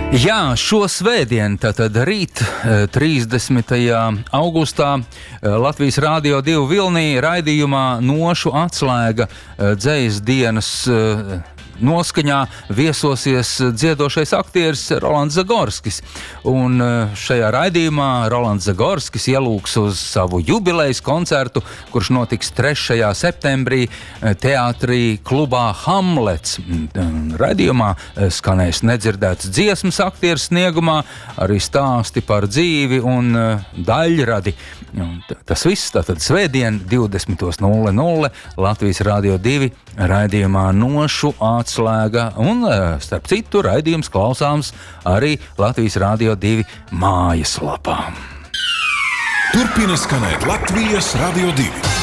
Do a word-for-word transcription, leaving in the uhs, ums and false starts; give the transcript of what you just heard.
Jā, šo svētdienu, tātad rīt, trīsdesmitajā augustā, Latvijas Rādio divi Vilnī raidījumā Nošu atslēga dzejas dienas noskaņā viesosies dziedošais aktieris Rolands Zagorskis. Un šajā raidījumā Rolands Zagorskis ielūgs uz savu jubilejas koncertu, kurš notiks trešajā septembrī teātrī klubā Hamlets. Raidījumā skanēs nedzirdēts dziesmas aktieru sniegumā, arī stāsti par dzīvi un daļradi. Un tas viss tātad svētdien divdesmit nulle nulle Latvijas Rādio divi raidījumā Nošu atslēga, un starp citu raidījums klausāms arī Latvijas Rādio divi mājaslapā. Turpina skanēt Latvijas Rādio divi.